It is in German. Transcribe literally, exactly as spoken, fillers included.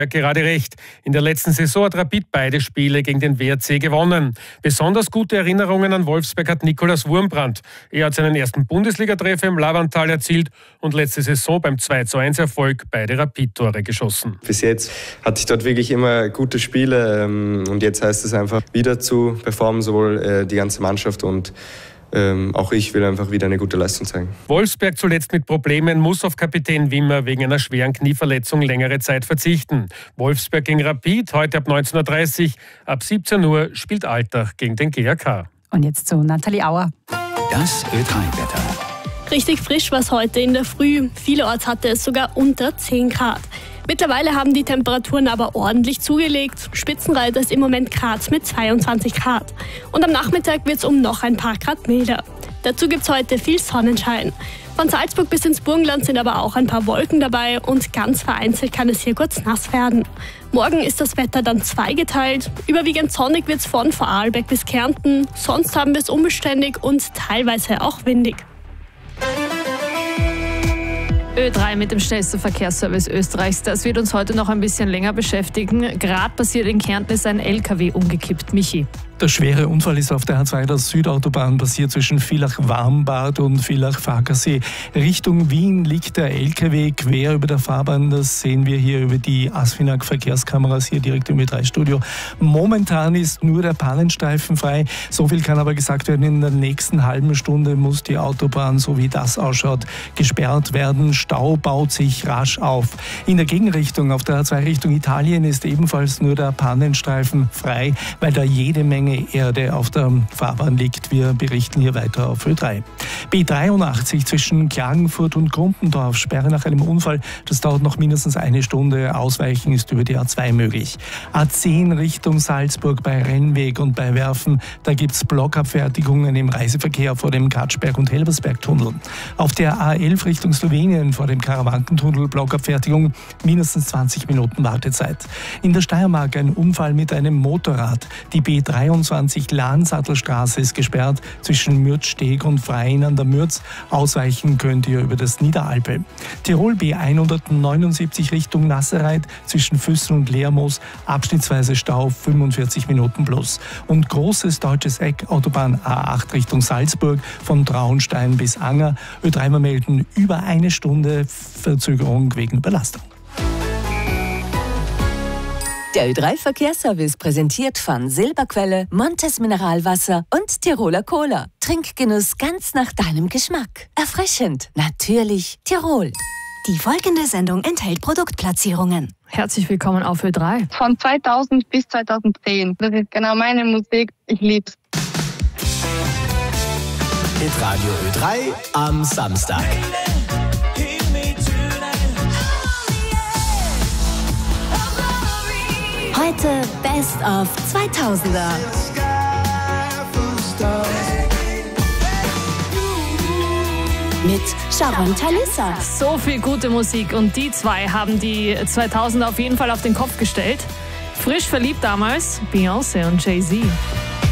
Gerade recht. In der letzten Saison hat Rapid beide Spiele gegen den W R C gewonnen. Besonders gute Erinnerungen an Wolfsberg hat Nikolaus Wurmbrand. Er hat seinen ersten Bundesligatreffer im Lavantal erzielt und letzte Saison beim zwei zu eins Erfolg beide Rapid-Tore geschossen. Bis jetzt hatte ich dort wirklich immer gute Spiele und jetzt heißt es einfach wieder zu performen, sowohl die ganze Mannschaft und Ähm, auch ich will einfach wieder eine gute Leistung zeigen. Wolfsberg zuletzt mit Problemen, muss auf Kapitän Wimmer wegen einer schweren Knieverletzung längere Zeit verzichten. Wolfsberg gegen Rapid, heute ab neunzehn Uhr dreißig. Ab siebzehn Uhr spielt Altach gegen den G A K. Und jetzt zu Nathalie Auer. Das Ö drei Wetter. Richtig frisch war es heute in der Früh. Vielerorts hatte es sogar unter zehn Grad. Mittlerweile haben die Temperaturen aber ordentlich zugelegt. Spitzenreiter ist im Moment Graz mit zweiundzwanzig Grad. Und am Nachmittag wird es um noch ein paar Grad milder. Dazu gibt es heute viel Sonnenschein. Von Salzburg bis ins Burgenland sind aber auch ein paar Wolken dabei und ganz vereinzelt kann es hier kurz nass werden. Morgen ist das Wetter dann zweigeteilt. Überwiegend sonnig wird es von Vorarlberg bis Kärnten. Sonst haben wir es unbeständig und teilweise auch windig. Ö drei mit dem schnellsten Verkehrsservice Österreichs. Das wird uns heute noch ein bisschen länger beschäftigen. Gerade passiert in Kärnten, ist ein L K W umgekippt. Michi. Der schwere Unfall ist auf der H zwei der Südautobahn passiert zwischen Villach-Warmbad und Villach-Farkasee. Richtung Wien liegt der L K W quer über der Fahrbahn. Das sehen wir hier über die Asfinag-Verkehrskameras hier direkt im Ö drei Studio. Momentan ist nur der Pannenstreifen frei. So viel kann aber gesagt werden, in der nächsten halben Stunde muss die Autobahn, so wie das ausschaut, gesperrt werden. Stau baut sich rasch auf. In der Gegenrichtung, auf der H zwei Richtung Italien, ist ebenfalls nur der Pannenstreifen frei, weil da jede Menge Erde auf der Fahrbahn liegt. Wir berichten hier weiter auf Ö drei. B dreiundachtzig zwischen Klagenfurt und Grumpendorf, Sperre nach einem Unfall. Das dauert noch mindestens eine Stunde. Ausweichen ist über die A zwei möglich. A zehn Richtung Salzburg bei Rennweg und bei Werfen. Da gibt es Blockabfertigungen im Reiseverkehr vor dem Katschberg- und Helbersberg-Tunnel. Auf der A elf Richtung Slowenien vor dem Karawankentunnel Blockabfertigung. Mindestens zwanzig Minuten Wartezeit. In der Steiermark ein Unfall mit einem Motorrad. Die B dreiundzwanzig Lahnsattelstraße ist gesperrt zwischen Mürzsteg und Freien an der Mürz. Ausweichen könnt ihr über das Niederalpe. Tirol B hundertneunundsiebzig Richtung Nasserreit zwischen Füssen und Lermoos. Abschnittsweise Stau, fünfundvierzig Minuten plus. Und großes deutsches Eck, Autobahn A acht Richtung Salzburg von Traunstein bis Anger. Ö drei melden über eine Stunde Verzögerung wegen Überlastung. Der Ö drei Verkehrsservice präsentiert von Silberquelle, Montes Mineralwasser und Tiroler Cola. Trinkgenuss ganz nach deinem Geschmack. Erfrischend, natürlich Tirol. Die folgende Sendung enthält Produktplatzierungen. Herzlich willkommen auf Ö drei. Von zweitausend bis zweitausendzehn. Das ist genau meine Musik. Ich lieb's. Hitradio Ö drei am Samstag. Heute Best of zweitausender. Mit Sharon Talissa. So viel gute Musik und die zwei haben die zweitausender auf jeden Fall auf den Kopf gestellt. Frisch verliebt damals, Beyoncé und Jay-Z.